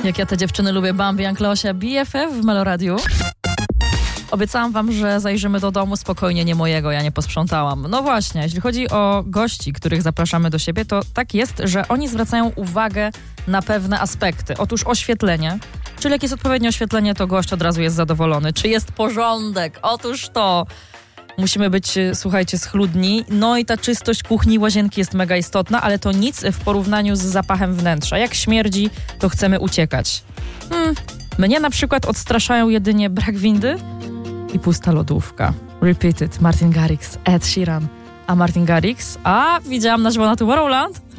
Jak ja te dziewczyny lubię, Bambi, Anklosia, BFF w Meloradiu. Obiecałam wam, że zajrzymy do domu, spokojnie, nie mojego, ja nie posprzątałam. No właśnie, jeśli chodzi o gości, których zapraszamy do siebie, to tak jest, że oni zwracają uwagę na pewne aspekty. Otóż oświetlenie, czyli jak jest odpowiednie oświetlenie, to gość od razu jest zadowolony. Czy jest porządek? Otóż to. Musimy być, słuchajcie, schludni. No i ta czystość kuchni, łazienki jest mega istotna, ale to nic w porównaniu z zapachem wnętrza. Jak śmierdzi, to chcemy uciekać. Mnie na przykład odstraszają jedynie brak windy i pusta lodówka. Repeated, Martin Garrix, Ed Sheeran. A Martin Garrix? A, widziałam na żywo na Tomorrowland.